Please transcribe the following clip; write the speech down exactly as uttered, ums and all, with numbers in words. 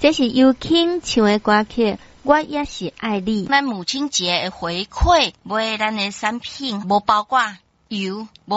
这是由King唱的歌曲，我也是爱你。 咱母亲节的回馈，买咱的产品无包括油。